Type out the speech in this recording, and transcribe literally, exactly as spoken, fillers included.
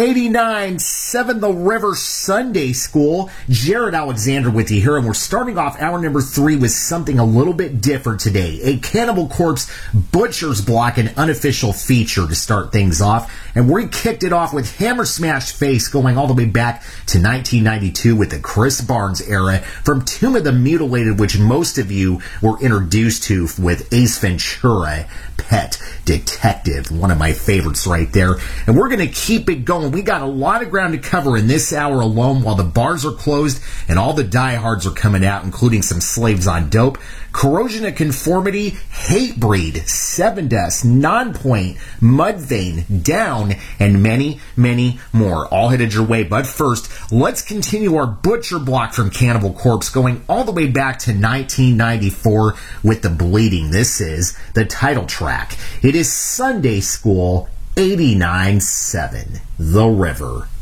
eighty-nine seven The River Sunday School. Jared Alexander with you here, and we're starting off hour number three with something a little bit different today. A Cannibal Corpse Butcher's Block, an unofficial feature to start things off. And we kicked it off with Hammer Smashed Face, going all the way back to nineteen ninety-two with the Chris Barnes era from Tomb of the Mutilated, which most of you were introduced to with Ace Ventura, Pet Detective, one of my favorites right there. And we're going to keep it going. We got a lot of ground to cover in this hour alone while the bars are closed and all the diehards are coming out, including some slaves on dope. Corrosion of Conformity, Hatebreed, Seven Dust, Nonpoint, Mudvayne, Down, and many, many more. All headed your way. But first, let's continue our Butcher Block from Cannibal Corpse, going all the way back to nineteen ninety-four with The Bleeding. This is the title track. It is Sunday School, eighty-nine seven, The River.